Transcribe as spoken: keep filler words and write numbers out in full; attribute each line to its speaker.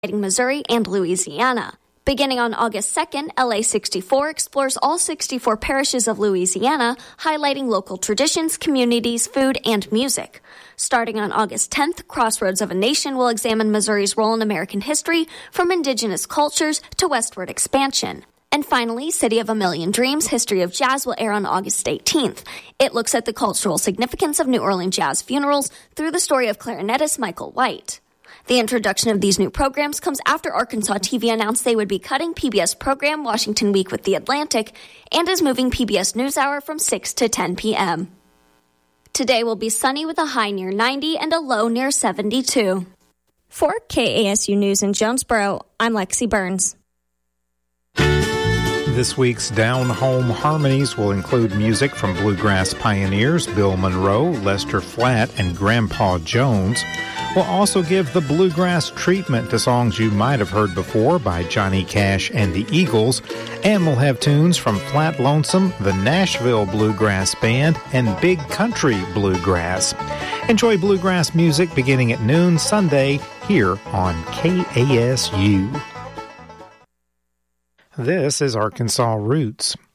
Speaker 1: Missouri and Louisiana. Beginning on August second, L A sixty-four explores all sixty-four parishes of Louisiana, highlighting local traditions, communities, food, and music. Starting on August tenth, Crossroads of a Nation will examine Missouri's role in American history, from indigenous cultures to westward expansion. And finally, City of a Million Dreams, History of Jazz will air on August eighteenth. It looks at the cultural significance of New Orleans jazz funerals through the story of clarinetist Michael White. The introduction of these new programs comes after Arkansas T V announced they would be cutting P B S program Washington Week with the Atlantic and is moving P B S NewsHour from six to ten p.m. Today will be sunny with a high near ninety and a low near seventy-two. For K A S U News in Jonesboro, I'm Lexi Burns.
Speaker 2: This week's Down Home Harmonies will include music from bluegrass pioneers Bill Monroe, Lester Flatt, and Grandpa Jones. We'll also give the bluegrass treatment to songs you might have heard before by Johnny Cash and the Eagles. And we'll have tunes from Flat Lonesome, the Nashville Bluegrass Band, and Big Country Bluegrass. Enjoy bluegrass music beginning at noon Sunday here on K A S U. This is Arkansas Roots.